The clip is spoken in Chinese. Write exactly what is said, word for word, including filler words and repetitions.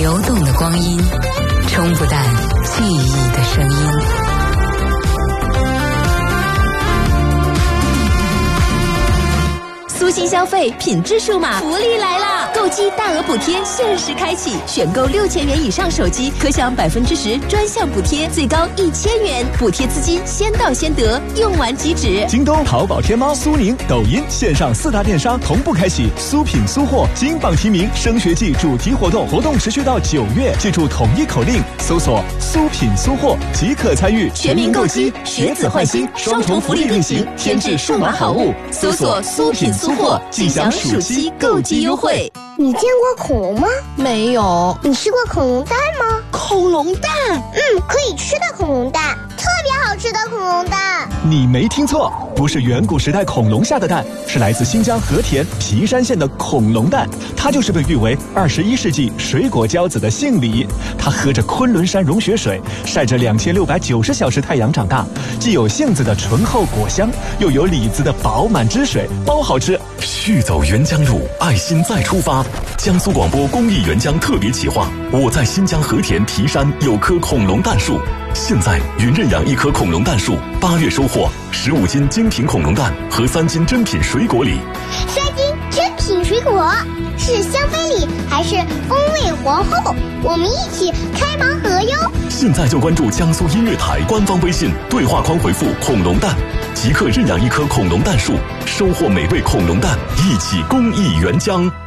流动的光阴，冲不淡记忆的声音。 苏新消费品质数码福利来啦！购机大额补贴限时开启，选购六千元以上手机可享百分之十专项补贴，最高一千元，补贴资金先到先得，用完即止。 京东、淘宝、天猫、苏宁、抖音线上四大电商同步开启苏品苏货金榜题名升学季主题活动，活动持续到九月。记住统一口令，搜索苏品苏货即可参与。 全民购机，学子换新，双重福利运行，添置数码好物，搜索苏品苏货，即享暑期购机优惠。 你见过恐龙吗？ 没有。 你吃过恐龙蛋吗？ 恐龙蛋？ 嗯，可以吃的恐龙蛋，特别好吃的恐龙蛋。 你没听错，不是远古时代恐龙下的蛋，是来自新疆和田皮山县的恐龙蛋。它就是被誉为二十一世纪水果骄子的杏李。它喝着昆仑山融雪水，晒着两千六百九十小时太阳长大，既有杏子的醇厚果香，又有李子的饱满汁水，包好吃。 续走沅江路，爱心再出发。江苏广播公益沅江特别企划，我在新疆和田皮山有棵恐龙蛋树。现在云认养一棵恐龙蛋树，八月收获十五斤精品恐龙蛋和三斤珍品水果礼。 三斤珍品水果是香妃礼还是风味皇后？我们一起开盲盒哟！ 现在就关注江苏音乐台官方微信，对话框回复恐龙蛋，即刻认养一棵恐龙蛋树，收获美味恐龙蛋，一起公益沅江。